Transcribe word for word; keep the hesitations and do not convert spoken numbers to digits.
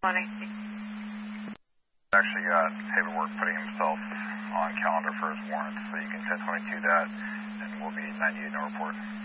Morning. Actually got paperwork putting himself on calendar for his warrant, so you can ten twenty-two that, and we'll be ninety-eight no report.